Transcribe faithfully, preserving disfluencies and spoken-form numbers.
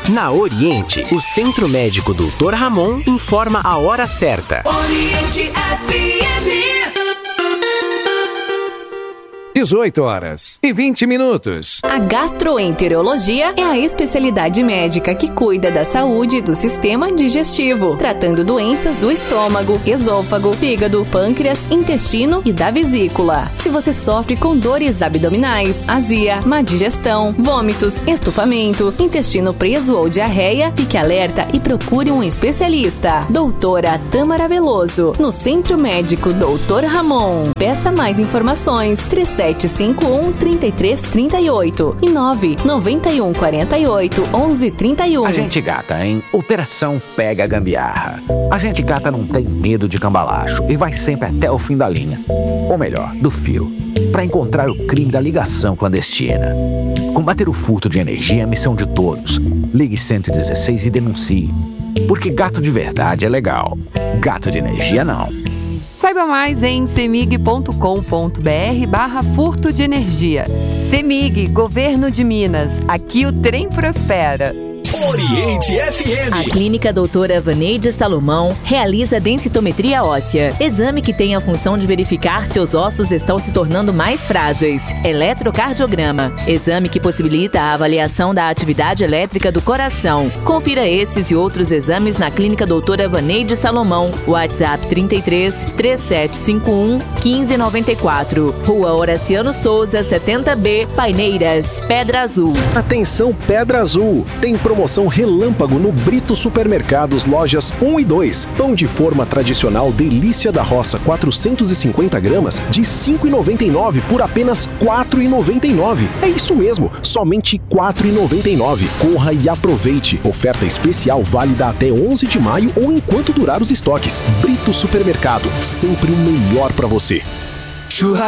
Na Oriente, o Centro Médico doutor Ramon informa a hora certa. Oriente F M. dezoito horas e vinte minutos. A gastroenterologia é a especialidade médica que cuida da saúde do sistema digestivo, tratando doenças do estômago, esôfago, fígado, pâncreas, intestino e da vesícula. Se você sofre com dores abdominais, azia, má digestão, vômitos, estufamento, intestino preso ou diarreia, fique alerta e procure um especialista. Doutora Tâmara Veloso, no Centro Médico doutor Ramon. Peça mais informações. três sete cinco um, três três três oito e nove nove um quatro oito, onze trinta e um. A gente gata em Operação Pega Gambiarra. A gente gata não tem medo de cambalacho e vai sempre até o fim da linha. Ou melhor, do fio. Para encontrar o crime da ligação clandestina. Combater o furto de energia é a missão de todos. Ligue cento e dezesseis e denuncie. Porque gato de verdade é legal. Gato de energia não. Saiba mais em cemig.com.br barra furto de energia. Cemig, Governo de Minas. Aqui o trem prospera. Oriente F M. A Clínica Doutora Vaneide Salomão realiza densitometria óssea, exame que tem a função de verificar se os ossos estão se tornando mais frágeis. Eletrocardiograma, exame que possibilita a avaliação da atividade elétrica do coração. Confira esses e outros exames na Clínica Doutora Vaneide Salomão. WhatsApp trinta e três, três sete cinco um, quinze noventa e quatro. Rua Horaciano Souza, setenta B, Paineiras, Pedra Azul. Atenção, Pedra Azul! Tem promoção relâmpago no Brito Supermercados, lojas um e dois. Pão de forma tradicional Delícia da Roça, quatrocentos e cinquenta gramas, de cinco reais e noventa e nove centavos por apenas quatro reais e noventa e nove centavos. É isso mesmo, somente quatro reais e noventa e nove centavos. Corra e aproveite. Oferta especial válida até onze de maio ou enquanto durar os estoques. Brito Supermercado, sempre o melhor para você.